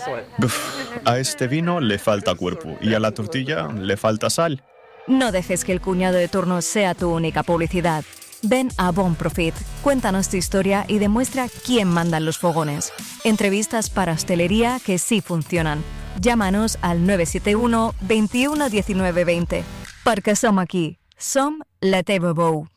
Uf, a este vino le falta cuerpo y a la tortilla le falta sal. No dejes que el cuñado de turno sea tu única publicidad. Ven a Bon Profit, cuéntanos tu historia y demuestra quién manda en los fogones. Entrevistas para hostelería que sí funcionan. Llámanos al 971 21 19 20. Perquè som aquí. Som la teva veu.